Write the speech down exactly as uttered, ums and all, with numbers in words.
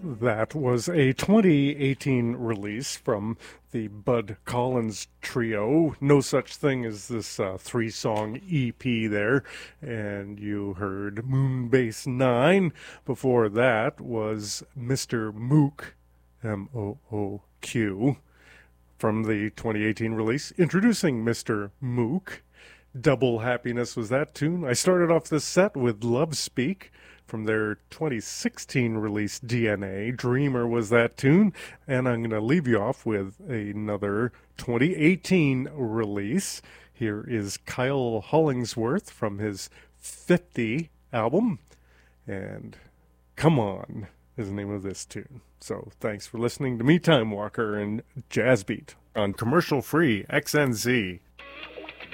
That was a twenty eighteen release from the Bud Collins Trio. No such thing as this uh, three-song E P there. And you heard Moonbase nine. Before that was Mister Mook, M O O Q, from the twenty eighteen release. Introducing Mister Mook. Double Happiness was that tune. I started off this set with Love Speak from their twenty sixteen release D N A. Dreamer was that tune. And I'm going to leave you off with another twenty eighteen release. Here is Kyle Hollingsworth from his fifty album. And Come On is the name of this tune. So thanks for listening to me, Time Walker, and Jazz Beat on commercial-free X N Z.